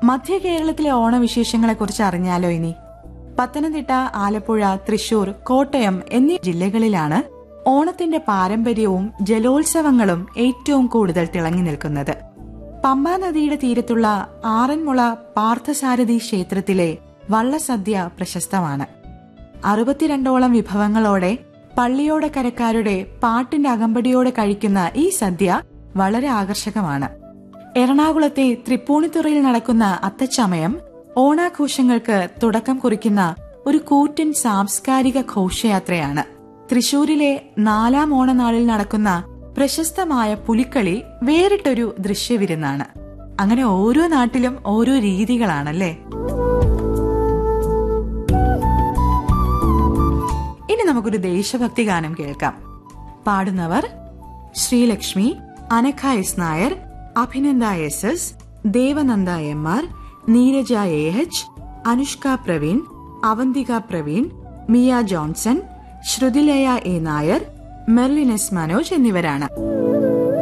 മധ്യ കേരളത്തിലെ ഓണവിശേഷങ്ങളെക്കുറിച്ച് അറിഞ്ഞാലോ ഇനി? പത്തനംതിട്ട, ആലപ്പുഴ, തൃശൂർ, കോട്ടയം എന്നീ ജില്ലകളിലാണ് ഓണത്തിന്റെ പാരമ്പര്യവും ജലോത്സവങ്ങളും ഏറ്റവും കൂടുതൽ തിളങ്ങി നിൽക്കുന്നത്. പമ്പാ നദിയുടെ തീരത്തുള്ള ആറന്മുള പാർത്ഥസാരഥി ക്ഷേത്രത്തിലെ വള്ളസദ്യ പ്രശസ്തമാണ്. 62ഓളം വിഭവങ്ങളോടെ പള്ളിയോടക്കരക്കാരുടെ പാട്ടിന്റെ അകമ്പടിയോടെ കഴിക്കുന്ന ഈ സദ്യ വളരെ ആകർഷകമാണ്. എറണാകുളത്തെ തൃപ്പൂണിത്തുറയിൽ നടക്കുന്ന അത്തച്ചമയം ഓണാഘോഷങ്ങൾക്ക് തുടക്കം കുറിക്കുന്ന ഒരു കൂറ്റൻ സാംസ്കാരിക ഘോഷയാത്രയാണ്. തൃശൂരിലെ 4ാം ഓണനാളിൽ നടക്കുന്ന പ്രശസ്തമായ പുലിക്കളി വേറിട്ടൊരു ദൃശ്യവിരുന്നാണ്. അങ്ങനെ ഓരോ നാട്ടിലും ഓരോ രീതികളാണല്ലേ. ഇനി നമുക്കൊരു ദേശഭക്തി ഗാനം കേൾക്കാം. പാടുന്നവർ Sreelakshmi, Anagha S Nair, Abhinanda S S, Devananda M R, Neeraja A H, Anushka Praveen, Avanthika Praveen, Miya Johnson, Sruthilaya A Nair, Merlin S Manoj എന്നിവരാണ്.